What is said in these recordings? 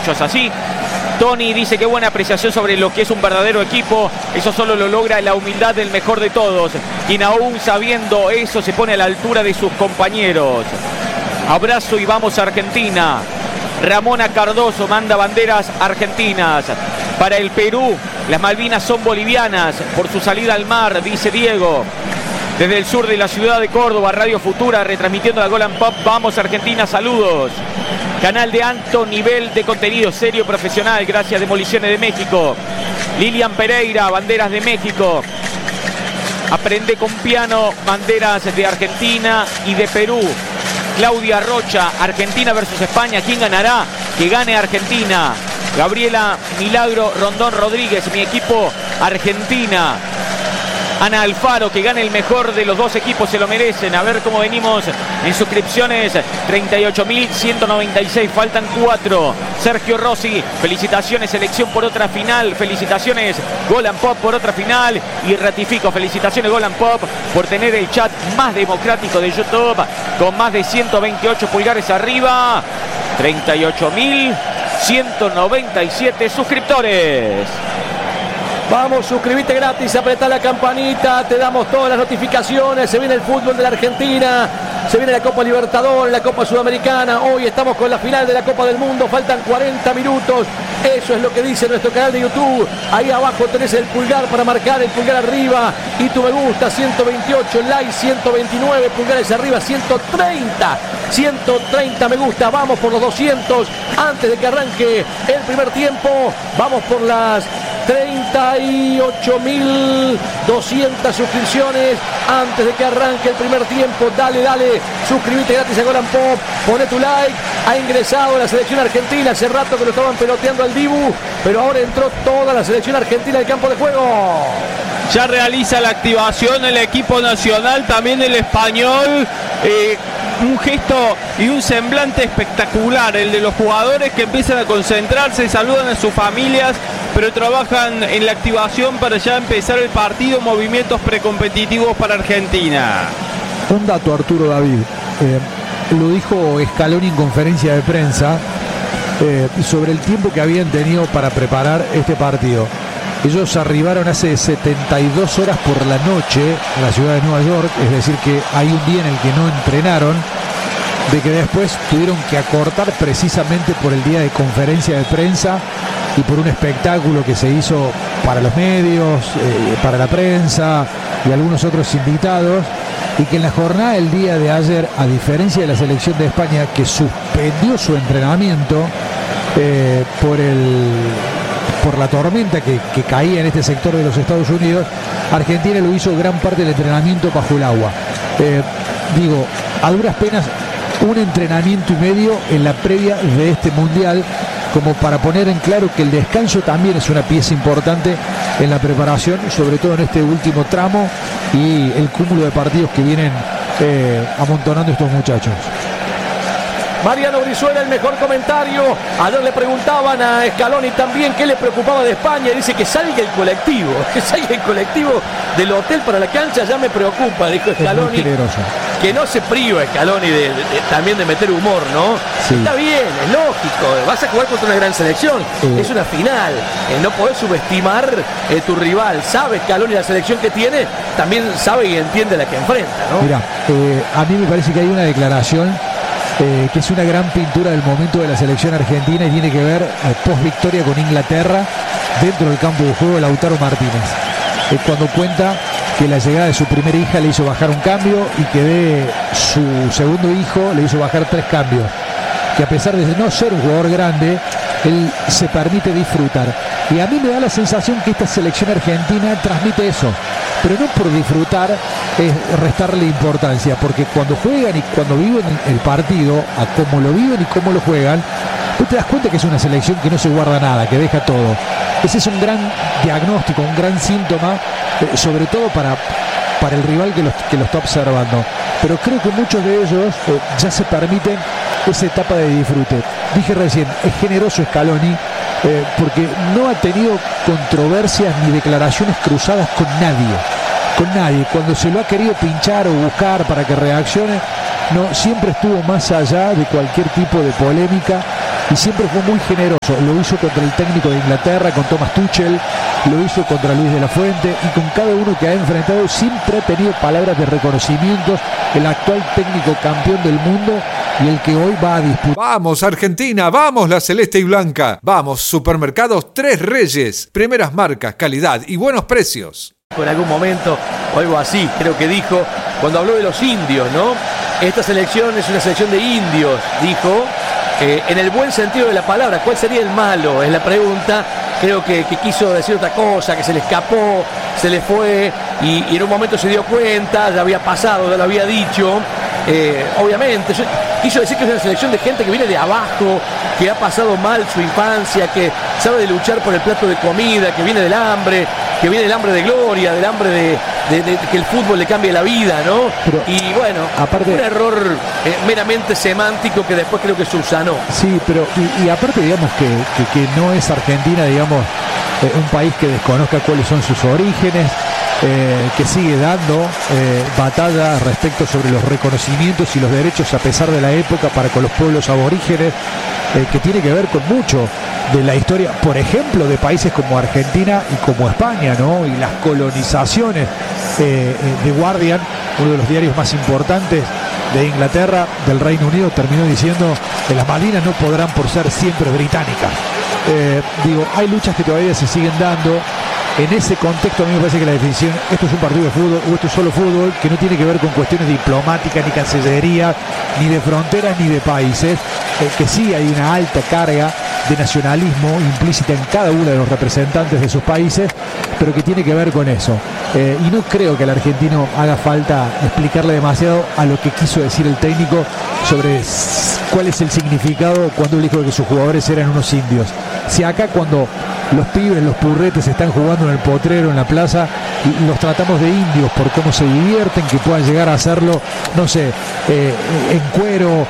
muchos así. Tony dice que buena apreciación sobre lo que es un verdadero equipo. Eso solo lo logra la humildad del mejor de todos, quien aún sabiendo eso se pone a la altura de sus compañeros. Abrazo y vamos a Argentina. Ramona Cardoso manda banderas argentinas. Para el Perú, las Malvinas son bolivianas por su salida al mar, dice Diego. Desde el sur de la ciudad de Córdoba, Radio Futura, retransmitiendo la Golan Pop. Vamos Argentina, saludos. Canal de alto nivel de contenido serio profesional, gracias Demoliciones de México. Lilian Pereira, banderas de México. Aprende con piano, banderas de Argentina y de Perú. Claudia Rocha, Argentina versus España, ¿quién ganará? Que gane Argentina. Gabriela Milagro Rondón Rodríguez, mi equipo Argentina. Ana Alfaro, que gane el mejor de los dos equipos, se lo merecen. A ver cómo venimos en suscripciones, 38.196, faltan 4. Sergio Rossi, felicitaciones selección por otra final, felicitaciones Golan Pop por otra final, y ratifico, felicitaciones Golan Pop por tener el chat más democrático de YouTube, con más de 128 pulgares arriba, 38.197 suscriptores. Vamos, suscríbete gratis, apretá la campanita, te damos todas las notificaciones. Se viene el fútbol de la Argentina, se viene la Copa Libertadores, la Copa Sudamericana. Hoy estamos con la final de la Copa del Mundo, faltan 40 minutos. Eso es lo que dice nuestro canal de YouTube. Ahí abajo tenés el pulgar para marcar, el pulgar arriba y tu me gusta, 128 like, 129 pulgares arriba, 130 me gusta. Vamos por los 200 antes de que arranque el primer tiempo. Vamos por las 38.200 suscripciones antes de que arranque el primer tiempo. Dale, suscríbete gratis a Golan Pop, poné tu like. Ha ingresado la selección argentina, hace rato que lo estaban peloteando al Dibu, pero ahora entró toda la selección argentina al campo de juego. Ya realiza la activación el equipo nacional, también el español. Un gesto y un semblante espectacular, el de los jugadores que empiezan a concentrarse, saludan a sus familias, pero trabajan en la activación para ya empezar el partido, movimientos precompetitivos para Argentina. Un dato, Arturo David, lo dijo Scaloni en conferencia de prensa sobre el tiempo que habían tenido para preparar este partido. Ellos arribaron hace 72 horas por la noche a la ciudad de Nueva York, es decir que hay un día en el que no entrenaron, de que después tuvieron que acortar precisamente por el día de conferencia de prensa y por un espectáculo que se hizo para los medios, para la prensa y algunos otros invitados, y que en la jornada del día de ayer, a diferencia de la selección de España que suspendió su entrenamiento por la tormenta que caía en este sector de los Estados Unidos, Argentina lo hizo gran parte del entrenamiento bajo el agua. A duras penas un entrenamiento y medio en la previa de este mundial, como para poner en claro que el descanso también es una pieza importante en la preparación, sobre todo en este último tramo y el cúmulo de partidos que vienen amontonando estos muchachos. Mariano Brizuela, el mejor comentario. Ayer le preguntaban a Scaloni también qué le preocupaba de España, y dice que salga el colectivo, del hotel para la cancha ya me preocupa, dijo Scaloni. Que no se priva Scaloni también de meter humor, ¿no? Sí. Está bien, es lógico, vas a jugar contra una gran selección, es una final, no podés subestimar tu rival. Sabe Scaloni la selección que tiene, también sabe y entiende la que enfrenta, ¿no? Mira, a mí me parece que hay una declaración que es una gran pintura del momento de la selección argentina y tiene que ver post victoria con Inglaterra dentro del campo de juego de Lautaro Martínez, cuando cuenta que la llegada de su primera hija le hizo bajar un cambio y que de su segundo hijo le hizo bajar 3 cambios, que a pesar de no ser un jugador grande, él se permite disfrutar, y a mí me da la sensación que esta selección argentina transmite eso, pero no por disfrutar es restarle importancia, porque cuando juegan y cuando viven el partido, a cómo lo viven y cómo lo juegan, tú te das cuenta que es una selección que no se guarda nada, que deja todo. Ese es un gran diagnóstico, un gran síntoma, sobre todo para el rival que lo está observando. Pero creo que muchos de ellos ya se permiten esa etapa de disfrute. Dije recién, es generoso Scaloni, porque no ha tenido controversias ni declaraciones cruzadas con nadie. Cuando se lo ha querido pinchar o buscar para que reaccione, no, siempre estuvo más allá de cualquier tipo de polémica y siempre fue muy generoso. Lo hizo contra el técnico de Inglaterra, con Thomas Tuchel, lo hizo contra Luis de la Fuente, y con cada uno que ha enfrentado siempre ha tenido palabras de reconocimiento. El actual técnico campeón del mundo y el que hoy va a disputar. Vamos Argentina, vamos la celeste y blanca, vamos Supermercados Tres Reyes, primeras marcas, calidad y buenos precios. En algún momento o algo así, creo que dijo, cuando habló de los indios, ¿no? Esta selección es una selección de indios, dijo, en el buen sentido de la palabra. ¿Cuál sería el malo? Es la pregunta. Creo que quiso decir otra cosa, que se le escapó, se le fue, y en un momento se dio cuenta, ya había pasado, ya lo había dicho. Obviamente, quiso decir que es una selección de gente que viene de abajo, que ha pasado mal su infancia, que sabe de luchar por el plato de comida, que viene del hambre de gloria, del hambre de que el fútbol le cambie la vida, ¿no? Pero, y bueno, aparte, un error meramente semántico que después creo que subsanó. Sí, pero y aparte, digamos que no es Argentina, digamos, un país que desconozca cuáles son sus orígenes, que sigue dando batalla respecto sobre los reconocimientos y los derechos a pesar de la época para con los pueblos aborígenes, que tiene que ver con mucho de la historia, por ejemplo, de países como Argentina y como España, ¿no? Y las colonizaciones. The Guardian, uno de los diarios más importantes de Inglaterra, del Reino Unido, terminó diciendo que las Malvinas no podrán por ser siempre británicas. Hay luchas que todavía se siguen dando. En ese contexto a mí me parece que la definición, esto es un partido de fútbol o esto es solo fútbol, que no tiene que ver con cuestiones diplomáticas, ni cancillería, ni de fronteras, ni de países, que sí hay una alta carga de nacionalismo implícita en cada uno de los representantes de sus países, pero que tiene que ver con eso. Y no creo que al argentino haga falta explicarle demasiado a lo que quiso decir el técnico sobre cuál es el significado cuando él dijo que sus jugadores eran unos indios. Si acá cuando los pibes, los purretes están jugando en el potrero, en la plaza, y los tratamos de indios por cómo se divierten, que puedan llegar a hacerlo, no sé, en cuero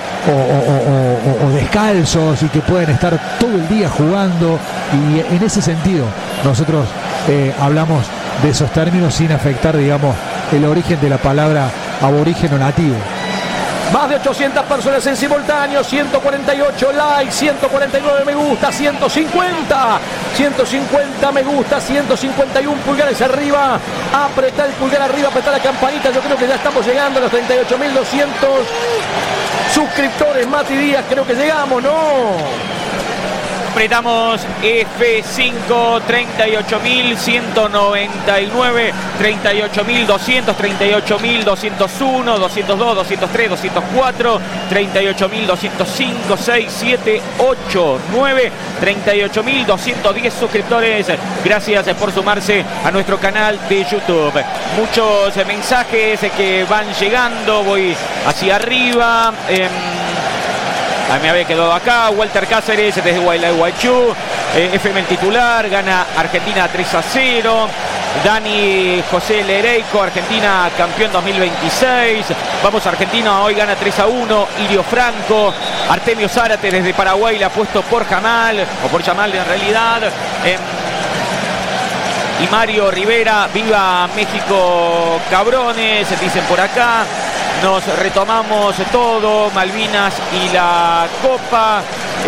o descalzos, y que pueden estar todo el día jugando, y en ese sentido nosotros hablamos de esos términos sin afectar, digamos, el origen de la palabra aborigen o nativo. Más de 800 personas en simultáneo, 148 likes, 149 me gusta, 150 me gusta, 151 pulgares arriba. Apretá el pulgar arriba, apretá la campanita. Yo creo que ya estamos llegando a los 38.200 suscriptores. Mati Díaz, creo que llegamos, ¿no? Apretamos F5, 38.199, 38.200, 38.201, 202, 203, 204, 38.205, 6, 7, 8, 9, 38.210 suscriptores. Gracias por sumarse a nuestro canal de YouTube. Muchos mensajes que van llegando, voy hacia arriba. Me había quedado acá. Walter Cáceres desde Gualeguaychú. FM el titular. Gana Argentina 3-0. Dani José Lereico. Argentina campeón 2026. Vamos Argentina. Hoy gana 3-1. Irio Franco. Artemio Zárate desde Paraguay. Le ha puesto por Jamal. O por Jamal en realidad. Y Mario Rivera. Viva México, cabrones. Dicen por acá. Nos retomamos todo, Malvinas y la Copa.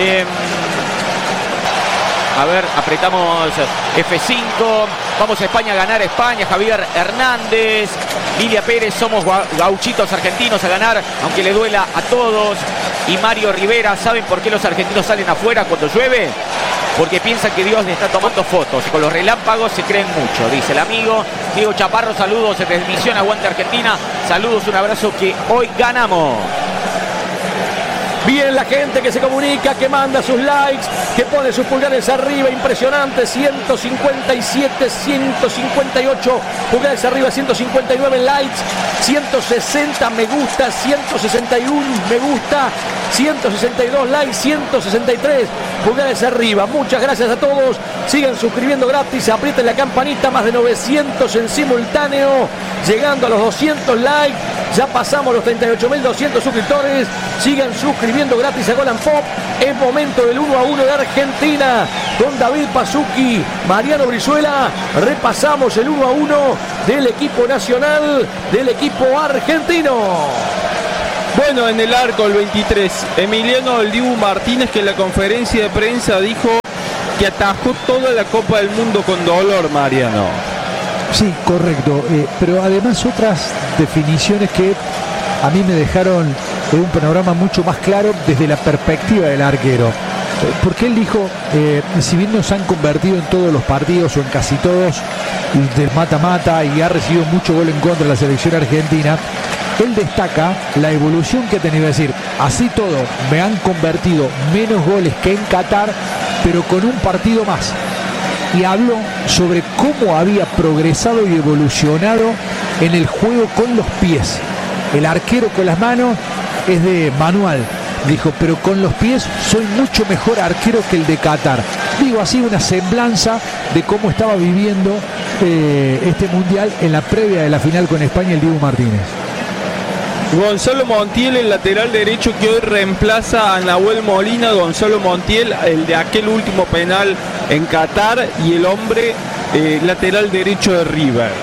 A ver, apretamos F5. Vamos a España a ganar España. Javier Hernández, Lilia Pérez, somos gauchitos argentinos a ganar, aunque le duela a todos. Y Mario Rivera, ¿saben por qué los argentinos salen afuera cuando llueve? Porque piensan que Dios le está tomando fotos. Con los relámpagos se creen mucho, dice el amigo. Diego Chaparro, saludos desde Misión Aguante Argentina. Saludos, un abrazo, que hoy ganamos. Bien, la gente que se comunica, que manda sus likes, que pone sus pulgares arriba, impresionante. 157, 158 pulgares arriba, 159 likes, 160 me gusta, 161 me gusta, 162 likes, 163 pulgares arriba. Muchas gracias a todos. Sigan suscribiendo gratis, aprieten la campanita. Más de 900 en simultáneo, llegando a los 200 likes. Ya pasamos los 38.200 suscriptores. Sigan suscribiendo gratis a Golan Pop. Es momento del 1-1 de Argentina con David Pazzucchi, Mariano Brizuela. Repasamos el 1-1 del equipo nacional, del equipo argentino. Bueno, en el arco el 23, Emiliano El Dibu Martínez, que en la conferencia de prensa dijo que atajó toda la Copa del Mundo con dolor, Mariano. Sí, correcto, pero además otras definiciones que a mí me dejaron un panorama mucho más claro desde la perspectiva del arquero. Porque él dijo, si bien nos han convertido en todos los partidos o en casi todos del mata-mata y ha recibido mucho gol en contra de la selección argentina, él destaca la evolución que ha tenido. Es decir, así todo, me han convertido menos goles que en Qatar, pero con un partido más. Y habló sobre cómo había progresado y evolucionado en el juego con los pies. El arquero con las manos es de manual, dijo, pero con los pies soy mucho mejor arquero que el de Qatar. Digo, así una semblanza de cómo estaba viviendo este mundial en la previa de la final con España el Dibu Martínez. Gonzalo Montiel, el lateral derecho que hoy reemplaza a Nahuel Molina. Gonzalo Montiel, el de aquel último penal en Qatar, y el hombre lateral derecho de River.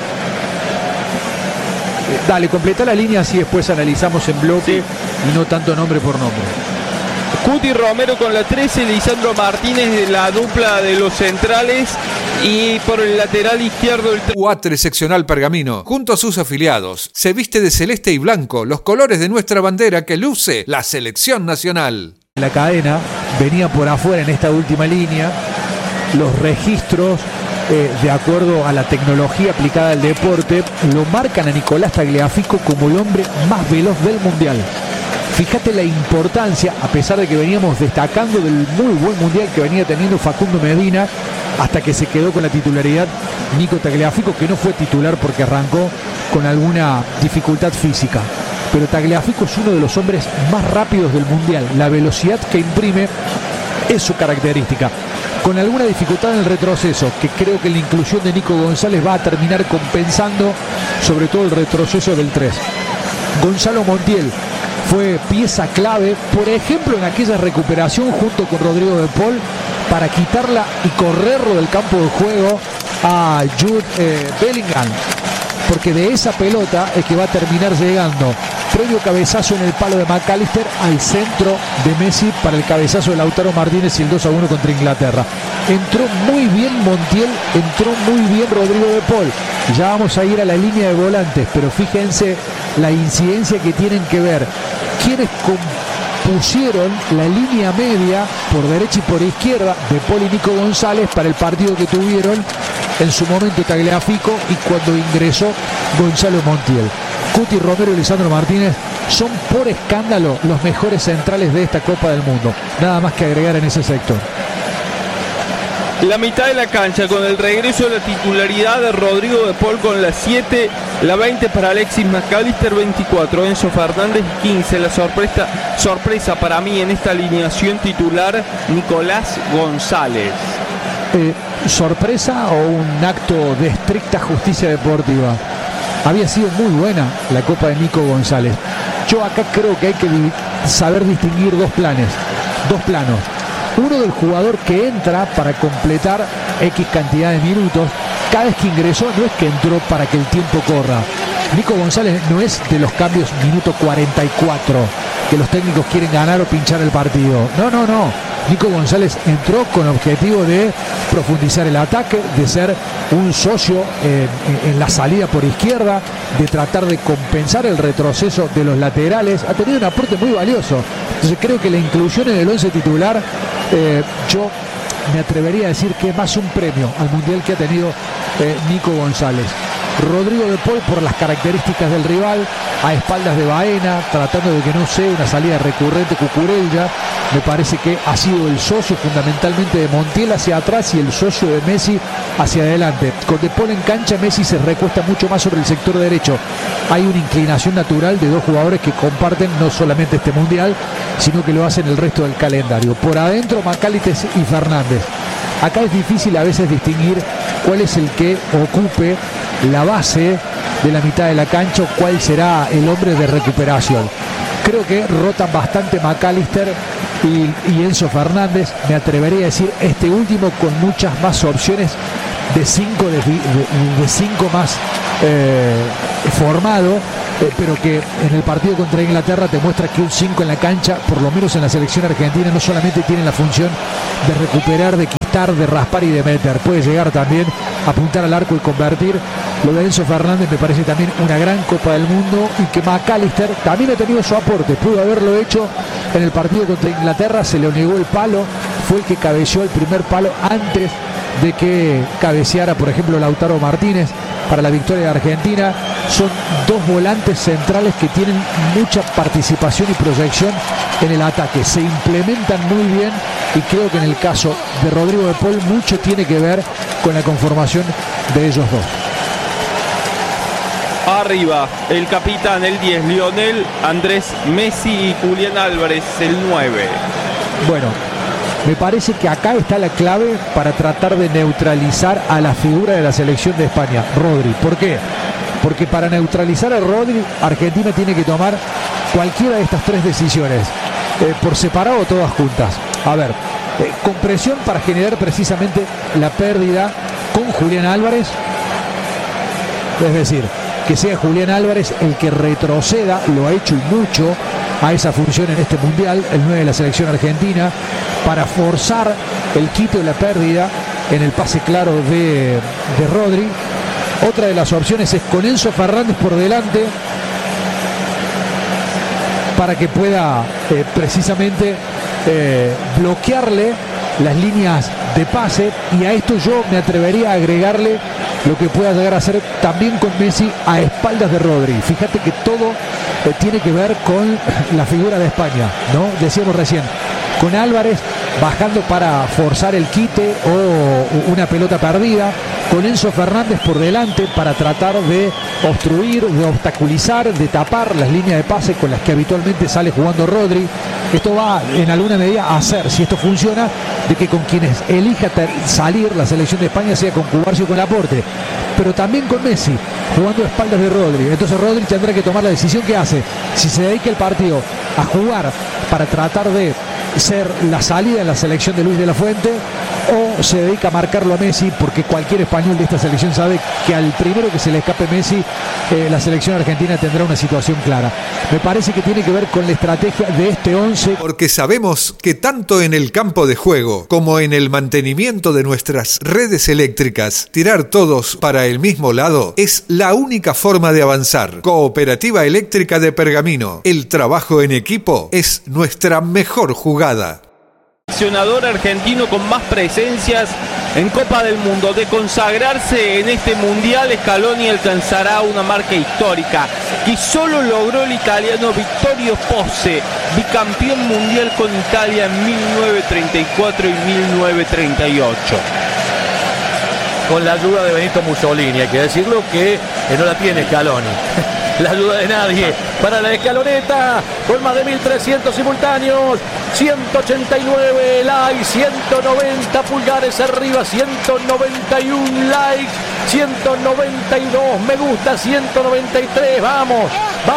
Dale, completa la línea, así después analizamos en bloque, sí, y no tanto nombre por nombre. Cuti Romero con la 13, Lisandro Martínez de la dupla de los centrales, y por el lateral izquierdo el UATRE Seccional Pergamino, junto a sus afiliados, se viste de celeste y blanco, los colores de nuestra bandera que luce la selección nacional. La cadena venía por afuera en esta última línea, los registros de acuerdo a la tecnología aplicada al deporte lo marcan a Nicolás Tagliafico como el hombre más veloz del mundial. Fíjate la importancia, a pesar de que veníamos destacando del muy buen mundial que venía teniendo Facundo Medina, hasta que se quedó con la titularidad Nico Tagliafico, que no fue titular porque arrancó con alguna dificultad física. Pero Tagliafico es uno de los hombres más rápidos del mundial. La velocidad que imprime es su característica. Con alguna dificultad en el retroceso, que creo que la inclusión de Nico González va a terminar compensando, sobre todo el retroceso del 3. Gonzalo Montiel fue pieza clave, por ejemplo, en aquella recuperación junto con Rodrigo de Paul para quitarla y correrlo del campo de juego a Jude Bellingham, porque de esa pelota es que va a terminar llegando previo cabezazo en el palo de McAllister al centro de Messi para el cabezazo de Lautaro Martínez y el 2-1 contra Inglaterra. Entró muy bien Montiel, entró muy bien Rodrigo de Paul. Ya vamos a ir a la línea de volantes, pero fíjense la incidencia que tienen que ver quienes pusieron la línea media por derecha y por izquierda de Paul y Nico González para el partido que tuvieron en su momento Tagliafico y cuando ingresó Gonzalo Montiel. Cuti Romero y Lisandro Martínez son por escándalo los mejores centrales de esta Copa del Mundo. Nada más que agregar en ese sector. La mitad de la cancha con el regreso de la titularidad de Rodrigo de Paul con la 7, la 20 para Alexis McAllister, 24 Enzo Fernández, 15 la sorpresa para mí en esta alineación titular, Nicolás González. ¿Sorpresa o un acto de estricta justicia deportiva? Había sido muy buena la Copa de Nico González. Yo acá creo que hay que saber distinguir dos planos. Uno del jugador que entra para completar X cantidad de minutos. Cada vez que ingresó no es que entró para que el tiempo corra. Nico González no es de los cambios minuto 44, que los técnicos quieren ganar o pinchar el partido. No. Nico González entró con objetivo de profundizar el ataque, de ser un socio en la salida por izquierda, de tratar de compensar el retroceso de los laterales. Ha tenido un aporte muy valioso. Entonces creo que la inclusión en el 11 titular, yo me atrevería a decir que es más un premio al mundial que ha tenido Nico González. Rodrigo de Paul por las características del rival, a espaldas de Baena, tratando de que no sea una salida recurrente Cucurella. Me parece que ha sido el socio fundamentalmente de Montiel hacia atrás y el socio de Messi hacia adelante. Con de Paul en cancha, Messi se recuesta mucho más sobre el sector derecho. Hay una inclinación natural de dos jugadores que comparten no solamente este mundial, sino que lo hacen el resto del calendario. Por adentro, McAllister y Fernández. Acá es difícil a veces distinguir cuál es el que ocupe la base de la mitad de la cancha o cuál será el hombre de recuperación. Creo que rotan bastante McAllister y Enzo Fernández. Me atrevería a decir este último con muchas más opciones de 5 más formado, pero que en el partido contra Inglaterra te muestra que un 5 en la cancha, por lo menos en la selección argentina, no solamente tiene la función de recuperar, de quitar, de raspar y de meter, puede llegar también a apuntar al arco y convertir. Lo de Enzo Fernández me parece también una gran Copa del Mundo, y que McAllister también ha tenido su aporte, pudo haberlo hecho en el partido contra Inglaterra, se le negó el palo, fue el que cabeceó el primer palo antes de que cabeceara, por ejemplo, Lautaro Martínez para la victoria de Argentina. Son dos volantes centrales que tienen mucha participación y proyección en el ataque, se implementan muy bien, y creo que en el caso de Rodrigo de Paul mucho tiene que ver con la conformación de ellos dos. Arriba, el capitán, el 10, Lionel Andrés Messi, y Julián Álvarez, el 9. Bueno, me parece que acá está la clave para tratar de neutralizar a la figura de la selección de España, Rodri. ¿Por qué? Porque para neutralizar a Rodri, Argentina tiene que tomar cualquiera de estas tres decisiones, por separado o todas juntas. A ver, con presión para generar precisamente la pérdida con Julián Álvarez, es decir, que sea Julián Álvarez el que retroceda, lo ha hecho y mucho, a esa función en este mundial, el 9 de la selección argentina, para forzar el quito y la pérdida en el pase claro de Rodri. Otra de las opciones es con Enzo Fernández por delante, para que pueda precisamente bloquearle las líneas de pase, y a esto yo me atrevería a agregarle lo que pueda llegar a hacer también con Messi a espaldas de Rodri. Fíjate que todo tiene que ver con la figura de España, ¿no? Decíamos recién, con Álvarez bajando para forzar el quite o una pelota perdida, con Enzo Fernández por delante para tratar de obstruir, de obstaculizar, de tapar las líneas de pase con las que habitualmente sale jugando Rodri. Esto va en alguna medida a hacer, si esto funciona, de que con quienes elija salir la selección de España sea con Cubarsí o con Laporte, pero también con Messi jugando a espaldas de Rodri. Entonces Rodri tendrá que tomar la decisión que hace, si se dedica el partido a jugar para tratar de ser la salida en la selección de Luis de la Fuente, o se dedica a marcarlo a Messi, porque cualquier español de esta selección sabe que al primero que se le escape Messi, la selección argentina tendrá una situación clara. Me parece que tiene que ver con la estrategia de este 11. Porque sabemos que tanto en el campo de juego como en el mantenimiento de nuestras redes eléctricas, tirar todos para el mismo lado es la única forma de avanzar. Cooperativa Eléctrica de Pergamino. El trabajo en equipo es nuestra mejor jugada. Seleccionador argentino con más presencias en Copa del Mundo. De consagrarse en este mundial, Scaloni alcanzará una marca histórica que solo logró el italiano Vittorio Pozzi, bicampeón mundial con Italia en 1934 y 1938. Con la ayuda de Benito Mussolini, hay que decirlo, que no la tiene Scaloni. La ayuda de nadie para la escaloneta, con más de 1.300 simultáneos, 189 likes, 190 pulgares arriba, 191 likes, 192 me gusta, 193, vamos,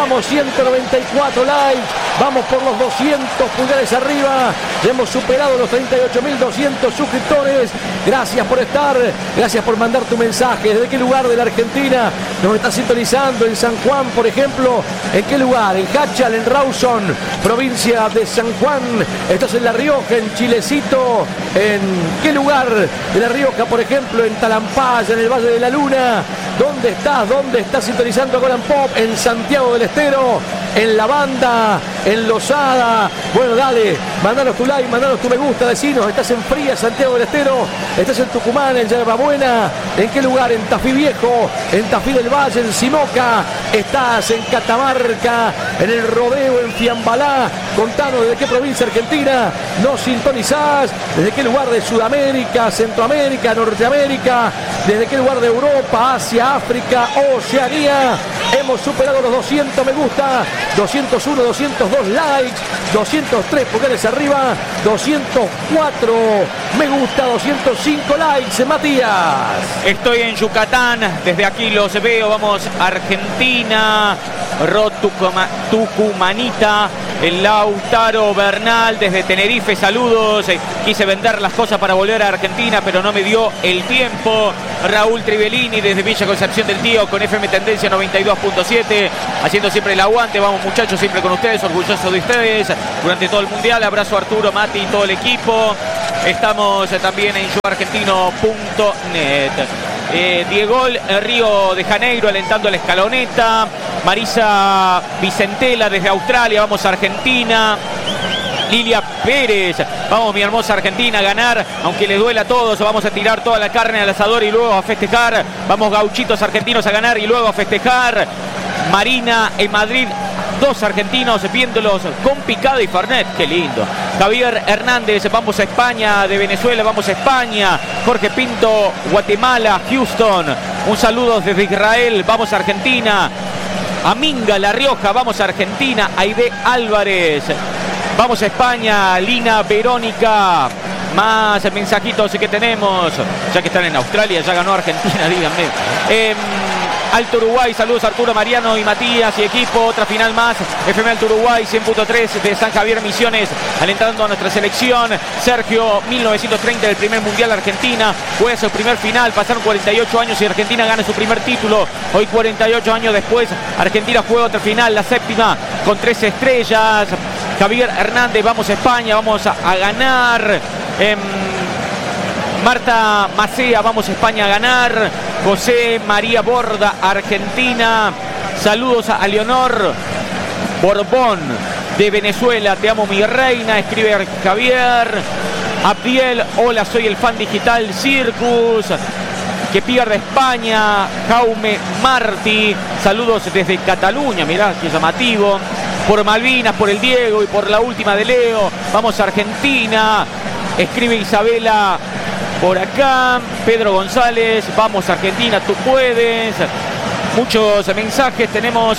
194 likes, vamos por los 200 pulgares arriba, hemos superado los 38.200 suscriptores. Gracias por estar, gracias por mandar tu mensaje. ¿Desde qué lugar de la Argentina nos estás sintonizando? En San Juan, por ejemplo. ¿En qué lugar? En Hachal, en Rawson, provincia de San Juan. Estás en La Rioja, en Chilecito. ¿En qué lugar de La Rioja, por ejemplo? En Talampaya, en el Valle de la Luna. ¿Dónde estás? ¿Dónde estás sintonizando Golan Pop? En Santiago del Estero, en La Banda, en Losada. Bueno, dale, mandanos tu like, mandanos tu me gusta, decinos, estás en Fría, Santiago del Estero, estás en Tucumán, en Yerbabuena, ¿en qué lugar? En Tafí Viejo, en Tafí del Valle, en Simoca, estás en Catamarca, en el Rodeo, en Fiambalá. Contanos desde qué provincia argentina nos sintonizás, desde qué lugar de Sudamérica, Centroamérica, Norteamérica, desde qué lugar de Europa, Asia, África, Oceanía. Hemos superado los 200 me gusta, 201, 202 likes, 203 pulgares arriba, 204 me gusta, 205 likes. Matías. Estoy en Yucatán, desde aquí los veo. Vamos Argentina, Tucumanita. El Lautaro Bernal desde Tenerife, saludos. Quise vender las cosas para volver a Argentina, pero no me dio el tiempo. Raúl Trivellini desde Villa Concepción del Tío con FM Tendencia 92.7, haciendo siempre el aguante. Vamos muchachos, siempre con ustedes, orgulloso de ustedes durante todo el Mundial. Abrazo a Arturo, Mati y todo el equipo. Estamos también en yoargentino.net. Diego Río de Janeiro alentando a la escaloneta. Marisa Vicentela desde Australia, vamos a Argentina. Lilia Pérez, vamos mi hermosa Argentina a ganar, aunque le duela a todos, vamos a tirar toda la carne al asador y luego a festejar. Vamos gauchitos argentinos a ganar y luego a festejar. Marina en Madrid, 2 argentinos viéndolos con picada y fernet, qué lindo. Javier Hernández, vamos a España, de Venezuela, vamos a España. Jorge Pinto, Guatemala, Houston, un saludo desde Israel, vamos a Argentina. Aminga, La Rioja, vamos a Argentina. Aide Álvarez, vamos a España. Lina Verónica, más mensajitos que tenemos, ya que están en Australia, ya ganó Argentina, díganme. Alto Uruguay, saludos Arturo, Mariano y Matías y equipo, otra final más. FM Alto Uruguay 100.3 de San Javier Misiones, alentando a nuestra selección. Sergio, 1930 del primer Mundial Argentina, juega su primer final, pasaron 48 años y Argentina gana su primer título. Hoy 48 años después, Argentina juega otra final, la séptima, con 3 estrellas. Javier Hernández, vamos a España, vamos a ganar. Marta Macea, vamos a España a ganar. José María Borda, Argentina. Saludos a Leonor Borbón de Venezuela. Te amo mi reina, escribe Javier. Abdiel, hola, soy el fan digital Circus. Que pierde España. Jaume Martí, saludos desde Cataluña, mirá qué llamativo. Por Malvinas, por el Diego y por la última de Leo. Vamos a Argentina. Escribe Isabela por acá. Pedro González, vamos a Argentina, tú puedes. Muchos mensajes, tenemos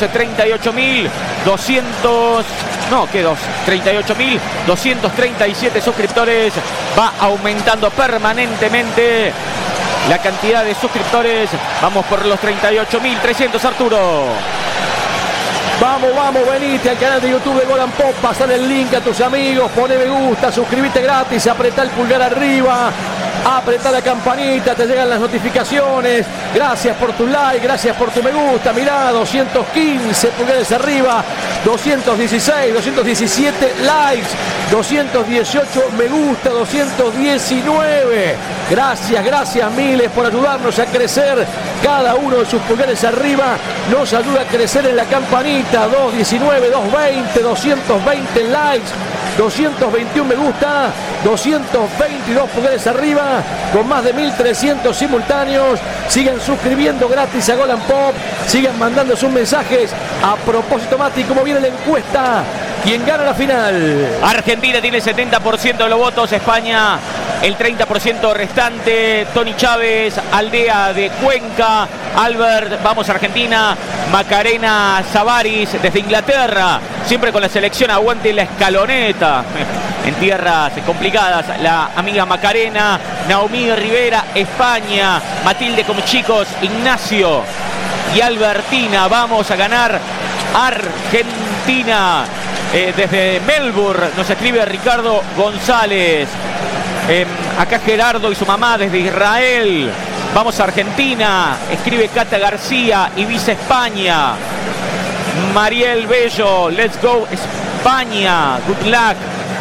38.237 suscriptores. Va aumentando permanentemente la cantidad de suscriptores. Vamos por los 38.300, Arturo. Vamos, venite al canal de YouTube de Gol and Pop, pasar el link a tus amigos, poné me gusta, suscríbete gratis, apretá el pulgar arriba, apretá la campanita, te llegan las notificaciones. Gracias por tu like, gracias por tu me gusta. Mirá, 215 pulgares arriba, 216, 217 likes, 218 me gusta, 219. Gracias miles por ayudarnos a crecer. Cada uno de sus pulgares arriba nos ayuda a crecer en la campanita. 219, 220, 220 likes, 221 me gusta, 222 pulgares arriba, con más de 1.300 simultáneos. Sigan suscribiendo gratis a Gol and Pop, sigan mandando sus mensajes. A propósito, Mati, ¿cómo viene la encuesta? ¿Quién gana la final? Argentina tiene el 70% de los votos, España el 30% restante. Tony Chávez, Aldea de Cuenca. Albert, vamos a Argentina. Macarena Savaris desde Inglaterra, siempre con la selección, aguante la escaloneta. En tierras complicadas, la amiga Macarena. Naomi Rivera, España. Matilde como chicos, Ignacio y Albertina, vamos a ganar Argentina. Desde Melbourne nos escribe Ricardo González. Acá Gerardo y su mamá desde Israel. Vamos a Argentina, escribe Cata García, Ibiza, España. Mariel Bello, let's go España, good luck.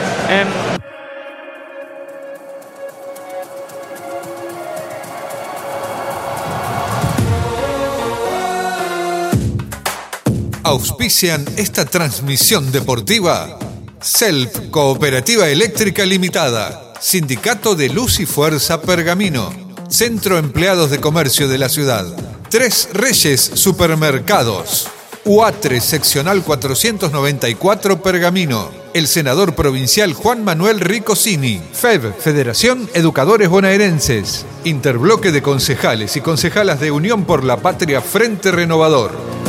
Auspician esta transmisión deportiva CELP Cooperativa Eléctrica Limitada, Sindicato de Luz y Fuerza Pergamino, Centro Empleados de Comercio de la Ciudad, Tres Reyes Supermercados, UATRE Seccional 494 Pergamino, el senador provincial Juan Manuel Ricosini, FEB, Federación Educadores Bonaerenses, Interbloque de Concejales y Concejalas de Unión por la Patria Frente Renovador.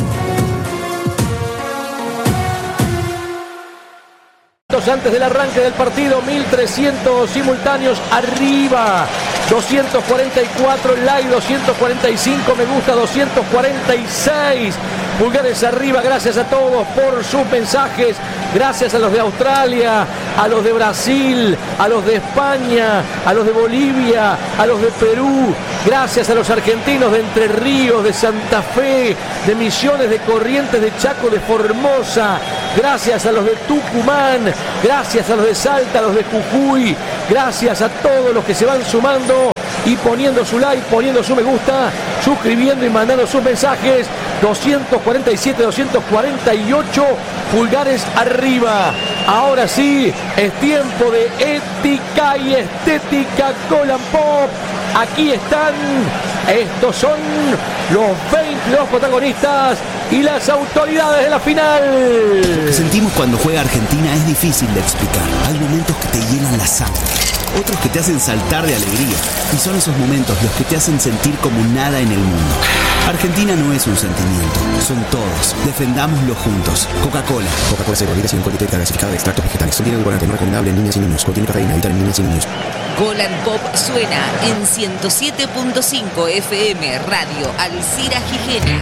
Antes del arranque del partido, 1.300 simultáneos arriba, 244 like, 245 me gusta, 246 pulgares arriba. Gracias a todos por sus mensajes. Gracias a los de Australia, a los de Brasil, a los de España, a los de Bolivia, a los de Perú. Gracias a los argentinos de Entre Ríos, de Santa Fe, de Misiones, de Corrientes, de Chaco, de Formosa. Gracias a los de Tucumán. Gracias a los de Salta, a los de Jujuy. Gracias a todos los que se van sumando y poniendo su like, poniendo su me gusta, suscribiendo y mandando sus mensajes. 247, 248 pulgares arriba. Ahora sí, es tiempo de ética y estética Golan Pop. Aquí están, estos son los 22 protagonistas y las autoridades de la final. Lo que sentimos cuando juega Argentina es difícil de explicar. Hay momentos que te llenan la sangre, otros que te hacen saltar de alegría, y son esos momentos los que te hacen sentir como nada en el mundo. Argentina no es un sentimiento, son todos. Defendámoslo juntos. Coca-Cola. Coca-Cola Cero, líder 100 política gasificada de extractos vegetales. Contiene edulcorante, no recomendable en niñas y niños. Contiene cafeína, evitar en niñas y niños. Golan Pop suena en 107.5 FM Radio Alcira Gijena.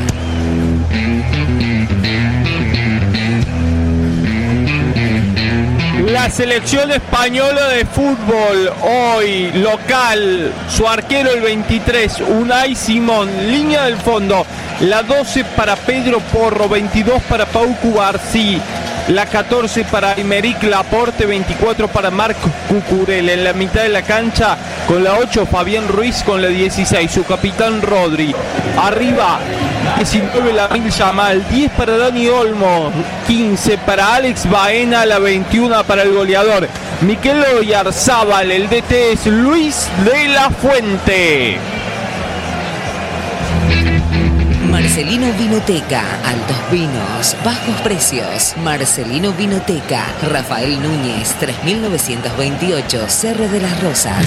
La selección española de fútbol hoy local, su arquero el 23, Unai Simón, línea del fondo, la 12 para Pedro Porro, 22 para Pau Cubarsí, la 14 para Aymeric Laporte, 24 para Marc Cucurel, en la mitad de la cancha con la 8 Fabián Ruiz, con la 16 su capitán Rodri, arriba 19 Lamine Yamal, 10 para Dani Olmo, 15 para Alex Baena, la 21 para el goleador Mikel Oyarzábal, el DT es Luis de la Fuente. Marcelino Vinoteca, altos vinos, bajos precios. Marcelino Vinoteca, Rafael Núñez, 3928, Cerro de las Rosas.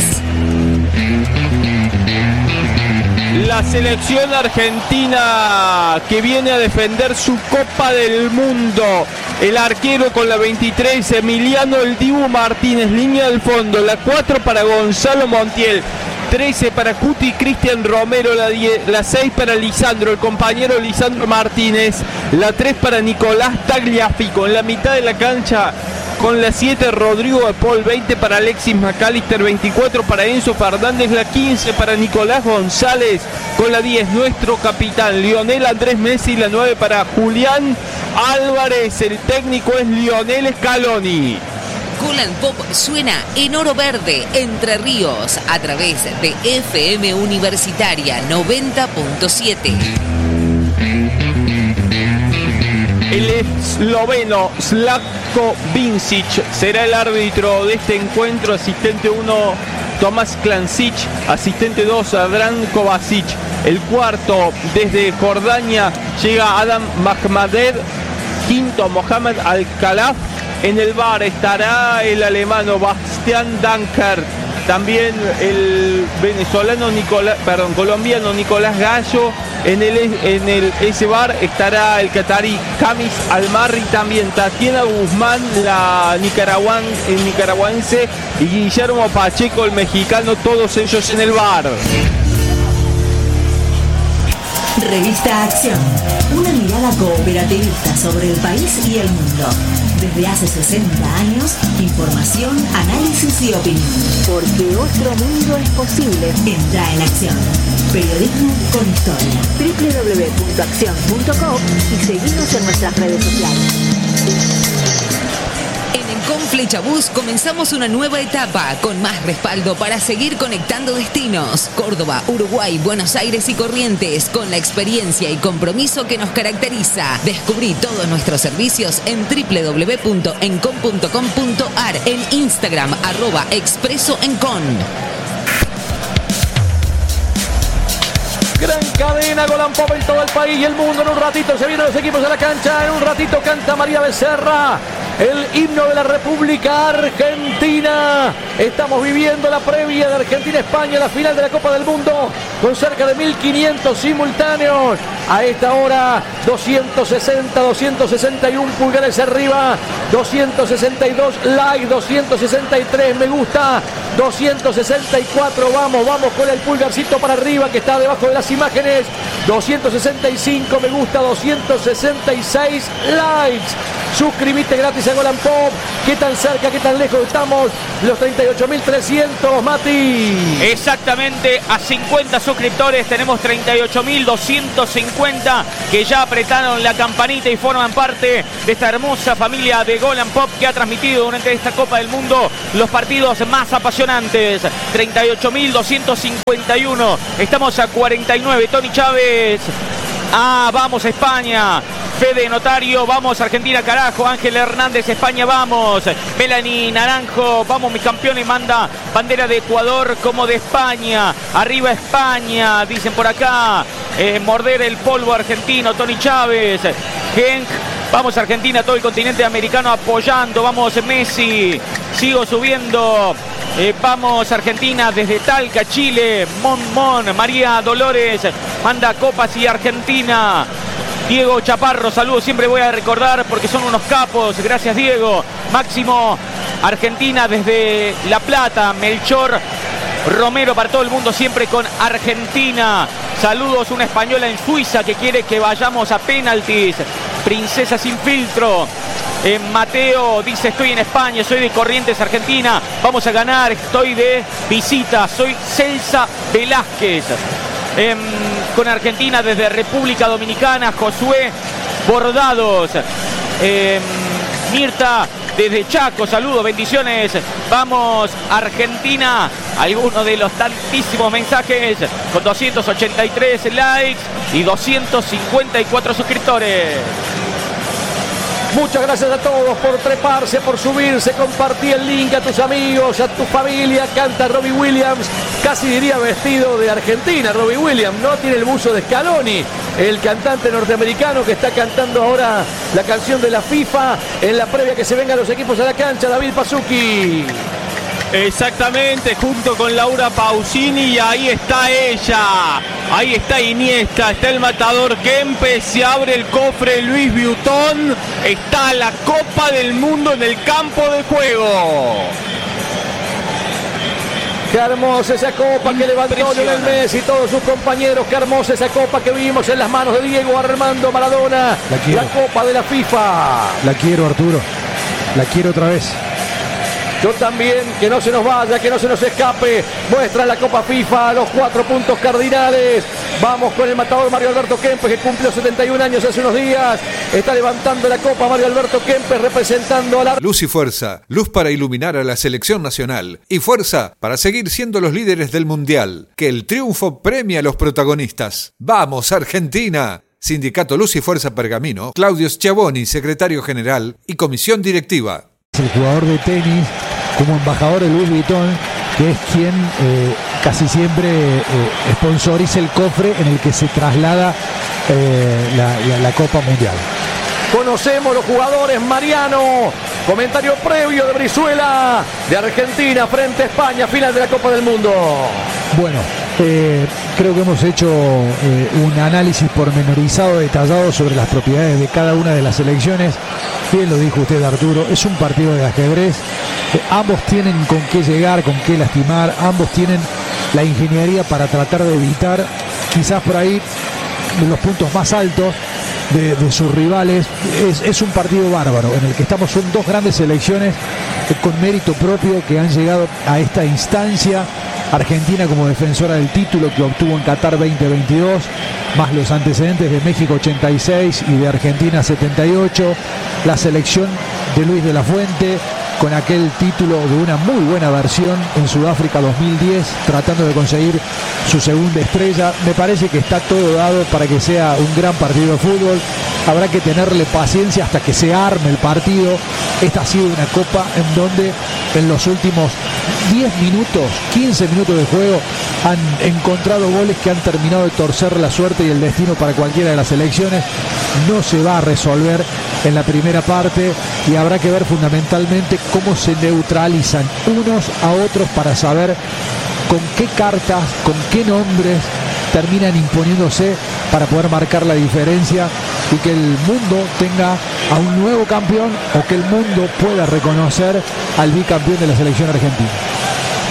La selección argentina que viene a defender su Copa del Mundo. El arquero con la 23, Emiliano El Dibu Martínez, línea del fondo. La 4 para Gonzalo Montiel. 13 para Cuti Cristian Romero, la 6 para Lisandro, el compañero Lisandro Martínez, la 3 para Nicolás Tagliafico, en la mitad de la cancha con la 7 Rodrigo de Paul, 20 para Alexis McAllister, 24 para Enzo Fernández, la 15 para Nicolás González, con la 10 nuestro capitán Lionel Andrés Messi, la 9 para Julián Álvarez, el técnico es Lionel Scaloni. Golan Pop suena en Oro Verde, Entre Ríos, a través de FM Universitaria 90.7. El esloveno Slavko Vincic será el árbitro de este encuentro. Asistente 1 Tomás Klancic, asistente 2 Adran Kovacic. El cuarto desde Jordania llega Adam Mahmader. Quinto Mohamed Al-Khalaf. En el bar estará el alemano Bastian Dankert, también el colombiano Nicolás Gallo. En ese bar estará el catarí Kamis Almarri, también Tatiana Guzmán, la nicaragüense, y Guillermo Pacheco, el mexicano, todos ellos en el bar. Revista Acción, una mirada cooperativista sobre el país y el mundo. Desde hace 60 años, información, análisis y opinión. Porque otro mundo es posible. Entra en Acción. Periodismo con historia. www.accion.com y seguimos en nuestras redes sociales. Con Flechabús comenzamos una nueva etapa con más respaldo para seguir conectando destinos. Córdoba, Uruguay, Buenos Aires y Corrientes, con la experiencia y compromiso que nos caracteriza. Descubrí todos nuestros servicios en www.encon.com.ar, en Instagram @expresoencon. Gran cadena, Golan Pop en todo el país y el mundo. En un ratito se vienen los equipos a la cancha. En un ratito canta María Becerra el himno de la República Argentina. Estamos viviendo la previa de Argentina-España, la final de la Copa del Mundo, con cerca de 1500 simultáneos. A esta hora 260, 261 pulgares arriba, 262 like, 263 me gusta, 264, vamos con el pulgarcito para arriba que está debajo de las imágenes. 265 me gusta, 266 likes. Suscribite gratis a Golan Pop. ¿Qué tan cerca, qué tan lejos estamos? Los 38.300, Mati. Exactamente, a 50 suscriptores tenemos 38.250 que ya apretaron la campanita y forman parte de esta hermosa familia de Golan Pop que ha transmitido durante esta Copa del Mundo los partidos más apasionantes. 38.251, estamos a 49. Tony Chávez, vamos a España. Fede Notario, vamos Argentina carajo. Ángel Hernández, España vamos. Melanie Naranjo, vamos mis campeones, manda bandera de Ecuador como de España. Arriba España, dicen por acá. Morder el polvo argentino, Tony Chávez. Genk, vamos Argentina, todo el continente americano apoyando. Vamos Messi, sigo subiendo. Vamos Argentina desde Talca, Chile. Mon, María Dolores, manda copas y Argentina. Diego Chaparro, saludos, siempre voy a recordar porque son unos capos, gracias Diego. Máximo, Argentina desde La Plata. Melchor Romero, para todo el mundo, siempre con Argentina. Saludos, una española en Suiza que quiere que vayamos a penaltis. Princesa sin filtro. Mateo dice, estoy en España, soy de Corrientes, Argentina. Vamos a ganar, estoy de visita. Soy Celsa Velázquez. Con Argentina desde República Dominicana, Josué Bordados. Mirta desde Chaco, saludos, bendiciones. Vamos Argentina. Algunos de los tantísimos mensajes con 283 likes y 254 suscriptores. Muchas gracias a todos por treparse, por subirse, compartir el link a tus amigos, a tu familia. Canta Robbie Williams, casi diría vestido de Argentina. Robbie Williams, ¿no? Tiene el buzo de Scaloni, el cantante norteamericano que está cantando ahora la canción de la FIFA en la previa que se vengan los equipos a la cancha. David Pasuki. Exactamente, junto con Laura Pausini, y ahí está ella, ahí está Iniesta, está el matador Kempes, se abre el cofre Luis Vuitton, está la Copa del Mundo en el campo de juego. Qué hermosa esa copa que levantó Lionel Messi y todos sus compañeros. Qué hermosa esa copa que vimos en las manos de Diego Armando Maradona. La Copa de la FIFA. La quiero, Arturo. La quiero otra vez. Yo también, que no se nos vaya, que no se nos escape. Muestra la Copa FIFA, los 4 puntos cardinales. Vamos con el matador Mario Alberto Kempes, que cumplió 71 años hace unos días. Está levantando la copa Mario Alberto Kempes, representando a la... Luz y fuerza, luz para iluminar a la selección nacional y fuerza para seguir siendo los líderes del Mundial. Que el triunfo premie a los protagonistas. ¡Vamos, Argentina! Sindicato Luz y Fuerza Pergamino, Claudio Schiavoni, secretario general y comisión directiva. El jugador de tenis como embajador de Louis Vuitton, que es quien casi siempre sponsoriza el cofre en el que se traslada la Copa Mundial. Conocemos los jugadores, Mariano. Comentario previo de Brizuela, de Argentina frente a España, final de la Copa del Mundo. Bueno, creo que hemos hecho un análisis pormenorizado, detallado sobre las propiedades de cada una de las selecciones. Bien lo dijo usted, Arturo, es un partido de ajedrez. Ambos tienen con qué llegar, con qué lastimar. Ambos tienen la ingeniería para tratar de evitar quizás por ahí los puntos más altos de sus rivales. Es un partido bárbaro en el que estamos, son dos grandes selecciones con mérito propio que han llegado a esta instancia. Argentina como defensora del título que obtuvo en Qatar 2022, más los antecedentes de México 86 y de Argentina 78, la selección de Luis de la Fuente con aquel título de una muy buena versión en Sudáfrica 2010, tratando de conseguir su segunda estrella. Me parece que está todo dado para que sea un gran partido de fútbol. Habrá que tenerle paciencia hasta que se arme el partido. Esta ha sido una copa en donde en los últimos 10 minutos, 15 minutos de juego han encontrado goles que han terminado de torcer la suerte y el destino para cualquiera de las selecciones. No se va a resolver en la primera parte y habrá que ver fundamentalmente cómo se neutralizan unos a otros para saber con qué cartas, con qué nombres terminan imponiéndose para poder marcar la diferencia y que el mundo tenga a un nuevo campeón o que el mundo pueda reconocer al bicampeón de la selección argentina.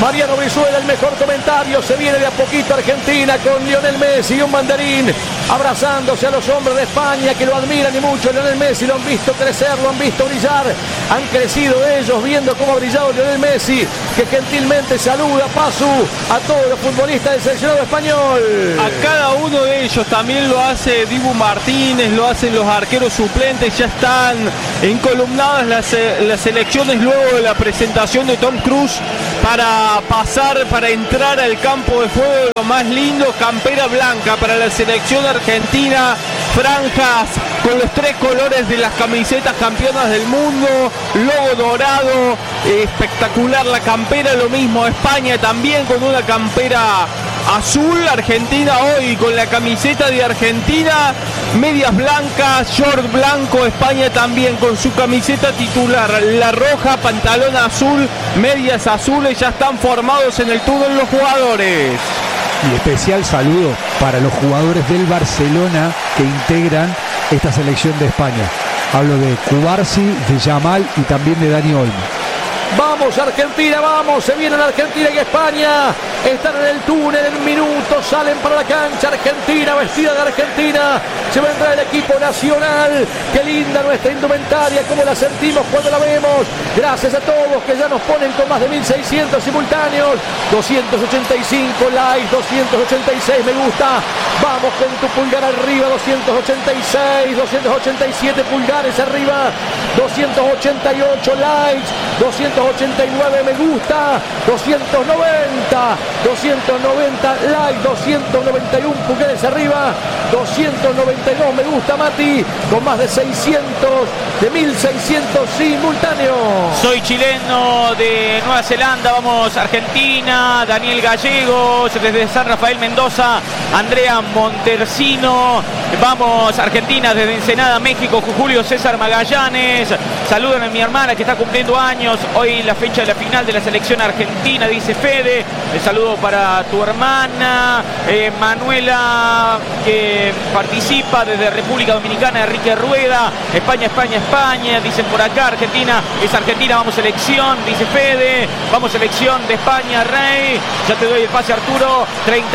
Mariano Brizuela, el mejor comentario. Se viene de a poquito Argentina con Lionel Messi y un mandarín abrazándose a los hombres de España que lo admiran y mucho. Lionel Messi lo han visto crecer, lo han visto brillar. Han crecido ellos viendo cómo ha brillado Lionel Messi, que gentilmente saluda Pasu a todos los futbolistas del seleccionado español. A cada uno de ellos también lo hace Dibu Martínez, lo hacen los arqueros suplentes. Ya están encolumnadas las elecciones luego de la presentación de Tom Cruise para entrar al campo de juego. Lo más lindo, campera blanca para la selección argentina, franjas con los 3 colores de las camisetas campeonas del mundo, logo dorado, espectacular la campera. Lo mismo España también con una campera azul. Argentina hoy con la camiseta de Argentina, medias blancas, short blanco. España también con su camiseta titular, la roja, pantalón azul, medias azules. Ya están formados en el túnel los jugadores. Y especial saludo para los jugadores del Barcelona que integran esta selección de España. Hablo de Cubarsi, de Yamal y también de Dani Olmo. Vamos Argentina, vamos, se vienen Argentina y España, están en el túnel en minutos, salen para la cancha. Argentina, vestida de Argentina, se vendrá el equipo nacional. Qué linda nuestra indumentaria, cómo la sentimos cuando la vemos. Gracias a todos que ya nos ponen con más de 1600 simultáneos, 285 likes, 286 me gusta. Vamos con tu pulgar arriba, 286, 287 pulgares arriba, 288 likes, 289 me gusta, 290 likes, 291 pulgares arriba, 292 me gusta, Mati, con más de 1600 simultáneos. Soy chileno de Nueva Zelanda, vamos Argentina, Daniel Gallegos, desde San Rafael Mendoza, Andrea Montercino, vamos Argentina desde Ensenada, México, Julio César Magallanes, salúdame a mi hermana que está cumpliendo años, hoy la fecha de la final de la selección argentina, dice Fede. El saludo para tu hermana, Manuela, que participa desde República Dominicana, Enrique Rueda. España, España, España, dicen por acá. Argentina es Argentina, vamos selección, dice Fede. Vamos selección de España, Rey. Ya te doy el pase, Arturo.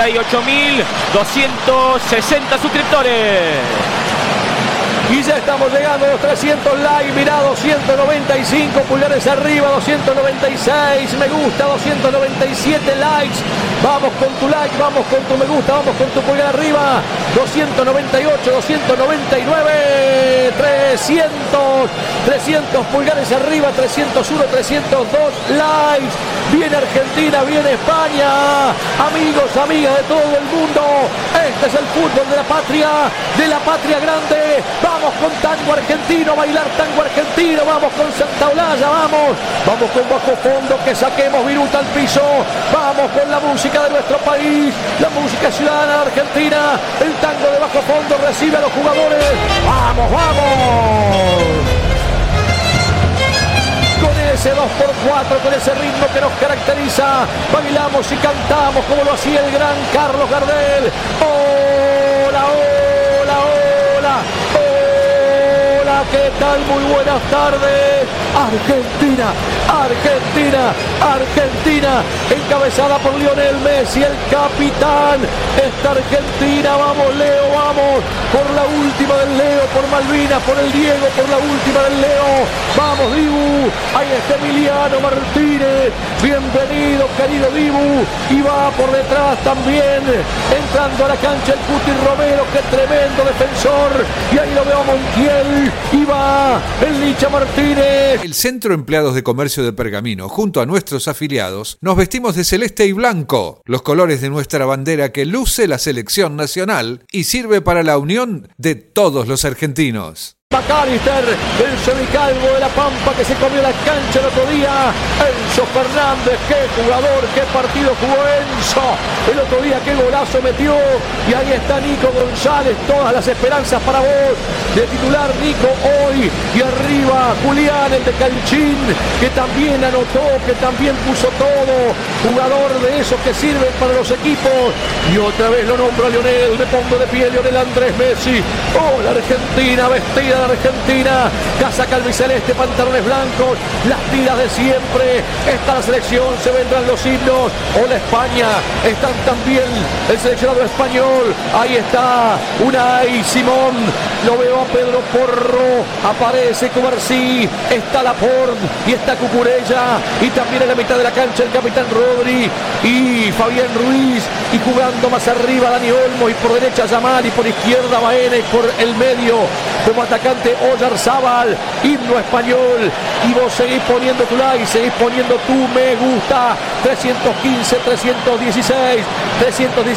38.260 suscriptores. Y ya estamos llegando a los 300 likes, mirá, 295 pulgares arriba, 296 me gusta, 297 likes. Vamos con tu like, vamos con tu me gusta, vamos con tu pulgar arriba, 298, 299, 300 pulgares arriba, 301, 302 likes. Viene Argentina, viene España, amigos, amigas de todo el mundo. Este es el fútbol de la patria grande. Vamos con tango argentino, bailar tango argentino, vamos con Santa Olalla, vamos con bajo fondo, que saquemos viruta al piso, vamos con la música de nuestro país, la música ciudadana de Argentina, el tango de bajo fondo recibe a los jugadores, vamos, con ese 2x4, con ese ritmo que nos caracteriza, bailamos y cantamos como lo hacía el gran Carlos Gardel. Hola, hola, hola, hola, ¿qué tal? Muy buenas tardes. Argentina, Argentina, Argentina, encabezada por Lionel Messi, el capitán. Esta Argentina, vamos Leo, vamos, por la última del Leo, por Malvinas, por el Diego, por la última del Leo. Vamos Dibu, ahí está Emiliano Martínez, bienvenido querido Dibu, y va por detrás también, entrando a la cancha el Cuti Romero, qué tremendo defensor, y ahí lo veo a Montiel, y va el Licha Martínez. El Centro Empleados de Comercio de Pergamino, junto a nuestros afiliados, nos vestimos de celeste y blanco, los colores de nuestra bandera que luce la selección nacional y sirve para la unión de todos los argentinos. McAllister, el semicalvo de La Pampa que se comió la cancha el otro día. Enzo Fernández, qué jugador, qué partido jugó Enzo. El otro día qué golazo metió. Y ahí está Nico González, todas las esperanzas para vos. De titular Nico hoy. Y arriba Julián, el de Calchín, que también anotó, que también puso todo. Jugador de esos que sirven para los equipos. Y otra vez lo nombro a Lionel, me pongo de pie Lionel Andrés Messi. Oh, la Argentina vestida de Argentina. Casaca albiceleste, pantalones blancos, las tiras de siempre. Está la selección, se vendrán los himnos. Hola España, están también el seleccionado español. Ahí está Unai Simón. Lo veo a Pedro Porro. Aparece Cubarsí. Está Laporte y está Cucurella. Y también en la mitad de la cancha el capitán Rodri y Fabián Ruiz. Y jugando más arriba Dani Olmo. Y por derecha Yamal. Y por izquierda Baena. Y por el medio como atacante Oyarzábal. Himno español. Y vos seguís poniendo tu like, seguís poniendo tu me gusta. 315, 316,